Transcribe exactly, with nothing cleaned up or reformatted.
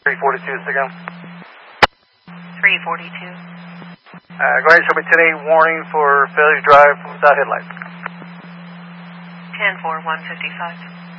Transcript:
three forty-two, again. three forty-two. Uh, go ahead and show me ten eight warning for failure to drive without headlights. ten four, one fifty-five.